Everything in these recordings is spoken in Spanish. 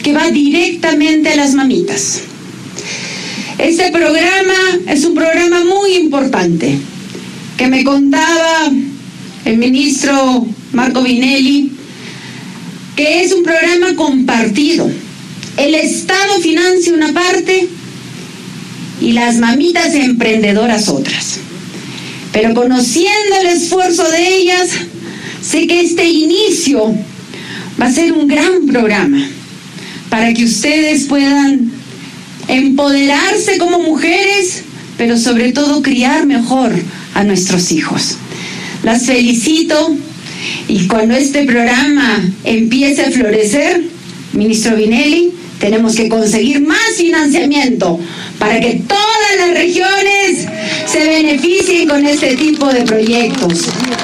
que va directamente a las mamitas. Este programa es un programa muy importante, que me contaba el ministro Marco Vinelli, que es un programa compartido. El Estado financia una parte y las mamitas emprendedoras otras. Pero conociendo el esfuerzo de ellas, sé que este inicio va a ser un gran programa para que ustedes puedan empoderarse como mujeres, pero sobre todo criar mejor a nuestros hijos. Las felicito y cuando este programa empiece a florecer, ministro Vinelli, tenemos que conseguir más financiamiento para que todas las regiones se beneficien con este tipo de proyectos.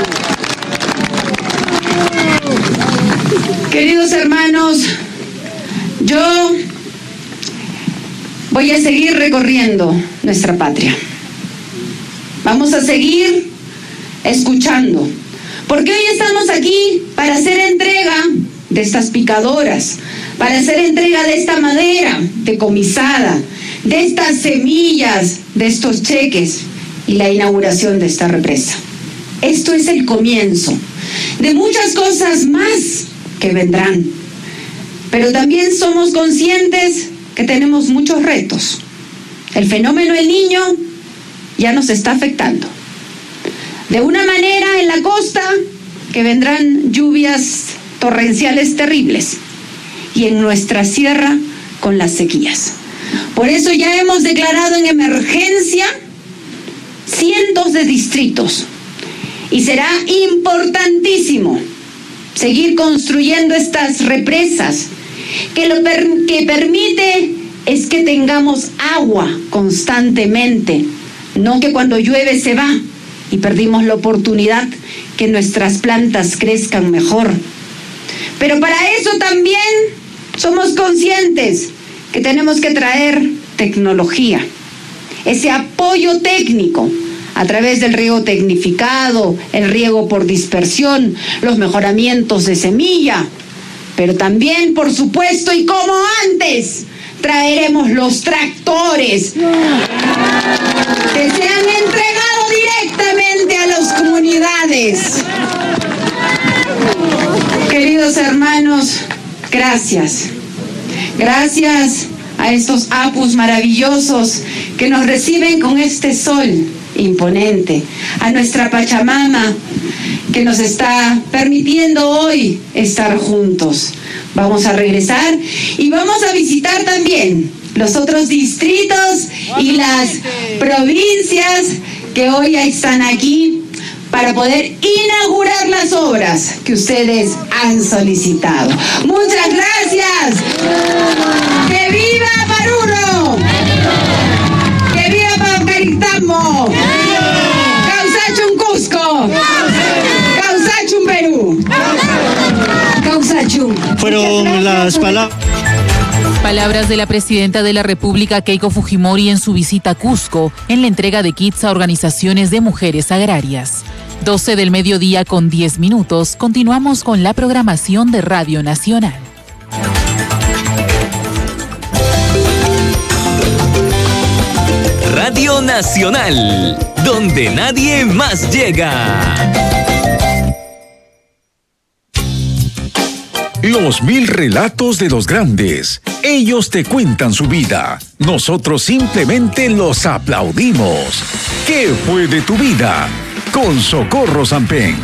Queridos hermanos, yo voy a seguir recorriendo nuestra patria. Vamos a seguir escuchando, porque hoy estamos aquí para hacer entrega de estas picadoras, para hacer entrega de esta madera decomisada, de estas semillas, de estos cheques y la inauguración de esta represa. Esto es el comienzo de muchas cosas más que vendrán, pero también somos conscientes que tenemos muchos retos. El fenómeno El Niño ya nos está afectando. De una manera en la costa, que vendrán lluvias torrenciales terribles, y en nuestra sierra con las sequías. Por eso ya hemos declarado en emergencia cientos de distritos y será importantísimo seguir construyendo estas represas que lo que permite es que tengamos agua constantemente, no que cuando llueve se va y perdimos la oportunidad que nuestras plantas crezcan mejor. Pero para eso también somos conscientes que tenemos que traer tecnología, ese apoyo técnico a través del riego tecnificado, el riego por dispersión, los mejoramientos de semilla, pero también, por supuesto, y como antes, traeremos los tractores que sean entregados directamente a las comunidades. Queridos hermanos, gracias. Gracias a estos apus maravillosos que nos reciben con este sol imponente, a nuestra Pachamama que nos está permitiendo hoy estar juntos. Vamos a regresar y vamos a visitar también los otros distritos y las provincias que hoy están aquí para poder inaugurar las obras que ustedes han solicitado. Muchas gracias. ¡Que viva Paruno! ¡Que viva Paucaritambo! ¡Causachun Cusco! ¡Causachun Perú! ¡Causachun! Fueron las palabras de la presidenta de la República, Keiko Fujimori, en su visita a Cusco, en la entrega de kits a organizaciones de mujeres agrarias. 12 del mediodía con 10 minutos. Continuamos con la programación de Radio Nacional. Radio Nacional, donde nadie más llega. Los 1000 relatos de los grandes. Ellos te cuentan su vida. Nosotros simplemente los aplaudimos. ¿Qué fue de tu vida? Con Socorro Sampen.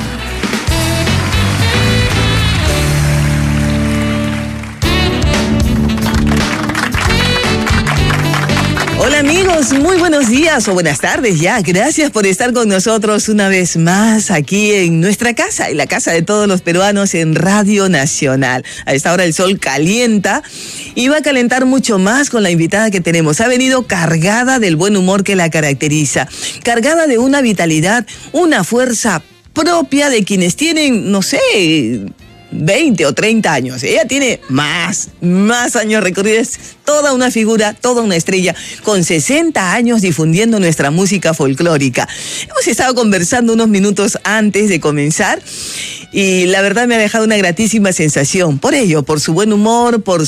Hola amigos, muy buenos días o buenas tardes ya. Gracias por estar con nosotros una vez más aquí en nuestra casa, en la casa de todos los peruanos en Radio Nacional. A esta hora el sol calienta y va a calentar mucho más con la invitada que tenemos. Ha venido cargada del buen humor que la caracteriza, cargada de una vitalidad, una fuerza propia de quienes tienen, no sé, 20 o 30 años. Ella tiene más años recorridos, toda una figura, toda una estrella, con 60 años difundiendo nuestra música folclórica. Hemos estado conversando unos minutos antes de comenzar y la verdad me ha dejado una gratísima sensación. Por ello, por su buen humor, por